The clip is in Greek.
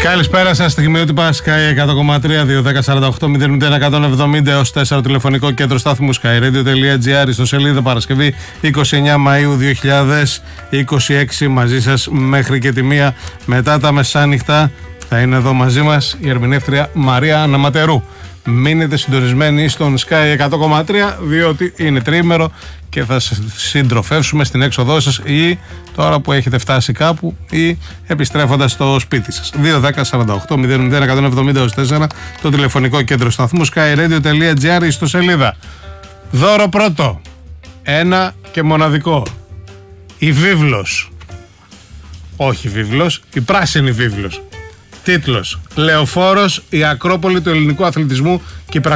Καλησπέρα σας, στιγμιότυπα Sky 100,3, 2-10-48-001-170 έως 4 τηλεφωνικό κέντρο στάθμου skyradio.gr, στο σελίδα Παρασκευή 29 Μαΐου 2026, μαζί σας μέχρι και τη 1 μετά τα μεσάνυχτα. Θα είναι εδώ μαζί μας η ερμηνεύτρια Μαρία Αναματερού. Μείνετε συντονισμένοι στον Sky 100,3, διότι είναι τριήμερο και θα σας συντροφεύσουμε στην έξοδό σας ή τώρα που έχετε φτάσει κάπου ή επιστρέφοντας στο σπίτι σας. 2-10-48-001-170-4 το τηλεφωνικό κέντρο σταθμού skyradio.gr, στο σελίδα. Δώρο πρώτο, ένα και μοναδικό, η βίβλος, όχι βίβλος, η πράσινη βίβλος. Τίτλος: Λεωφόρος, η Ακρόπολη του ελληνικού αθλητισμού και